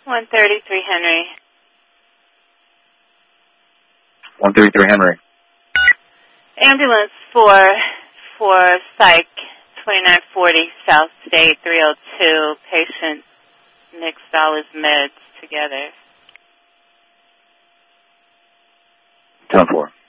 133 Henry. 133 Henry. Ambulance for Psych 2940 South State 302. Patient mixed all his meds together. 10-4.